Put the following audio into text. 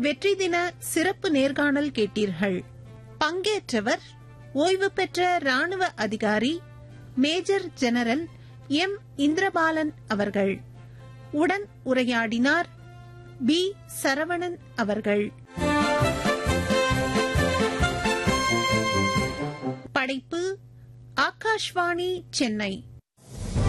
வெற்றி தின சிறப்பு நேர்காணல் கேட்டீர்கள். பங்கேற்றவர் ஓய்வு பெற்ற ராணுவ அதிகாரி மேஜர் ஜெனரல் எம். இந்திரபாலன் அவர்கள். உடன் உரையாடினார் பி. சரவணன் அவர்கள். படைப்பு ஆகாஷ்வாணி சென்னை.